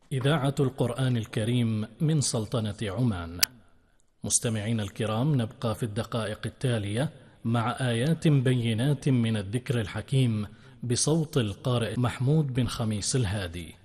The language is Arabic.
إذاعة القرآن الكريم من سلطنة عمان. مستمعين الكرام، نبقى في الدقائق التالية مع آيات بينات من الذكر الحكيم بصوت القارئ محمود بن خميس الهادي.